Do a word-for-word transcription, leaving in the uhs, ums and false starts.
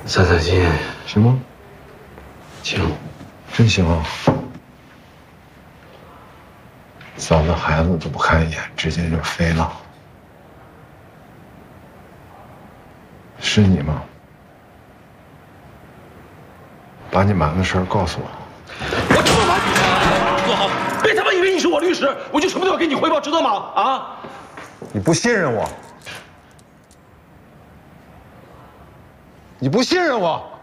散散心， 行吗？ 行， 真行啊！嫂子孩子都不看一眼，直接就飞了。是你吗？把你瞒的事儿告诉我。 我出马比赛，坐好，别他妈以为你是我律师，我就什么都要给你汇报，知道吗？啊！ 你不信任我？你不信任我？